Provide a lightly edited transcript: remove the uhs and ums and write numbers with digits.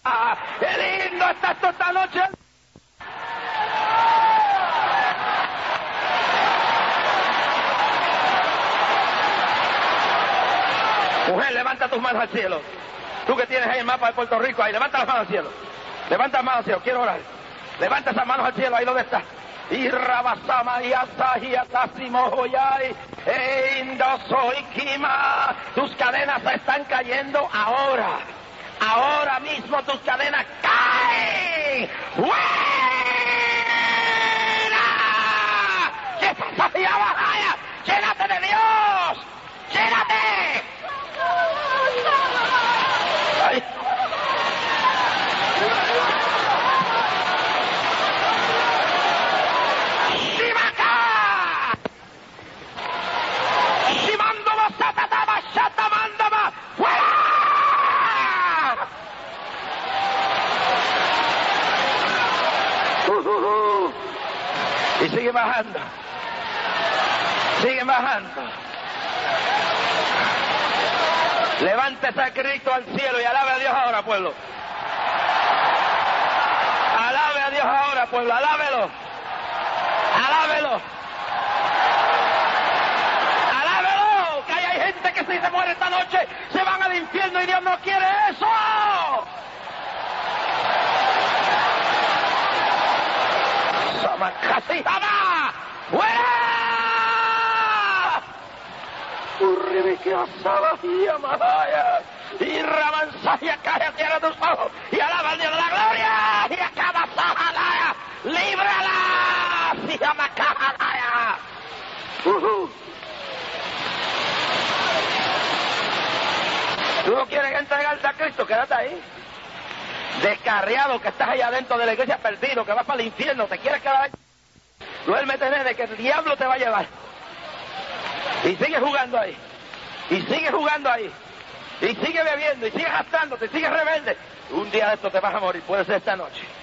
¡Qué lindo está esto esta noche! Mujer, levanta tus manos al cielo. Tú que tienes ahí el mapa de Puerto Rico, ahí, levanta las manos al cielo. Levanta las manos al cielo, quiero orar. Levanta esas manos al cielo, ahí donde está. Y rabasama y asahiyatásimo joyay. Indosoikima. Tus cadenas se están cayendo ahora. Ahora mismo tus cadenas caen. ¡Fuera! ¡Llénate de Dios! ¡Llénate! Ay. ¡Shimaka! ¡Shimandoma satatama shatamandama! ¡Fuera! Y sigue bajando. Sigue bajando. Levántese a Cristo al cielo y alabe a Dios ahora, pueblo. Alabe a Dios ahora, pueblo, alábelo. Alábelo. Alábelo. Que hay gente que si se muere esta noche se van al infierno y Dios no quiere eso. ¡Samakasihama! ¡Fuera! ¡Urribeke asabahia mahaya! ¡Y ramansaya cae tierra tus ojos! ¡Y alaba al Dios de la gloria! ¡Y acaba sahalaya! ¡Líbrala! ¡Sihamacahalaya! ¿Tú no quieres entregarte a Cristo? Quédate ahí. Descarriado que estás allá dentro de la iglesia, perdido, que vas para el infierno, te quieres quedar ahí. Duérmete, nene, que el diablo te va a llevar. Y sigue jugando ahí. Y sigue jugando ahí. Y sigue bebiendo. Y sigue gastándote. Y sigue rebelde. Un día de esto te vas a morir. Puede ser esta noche.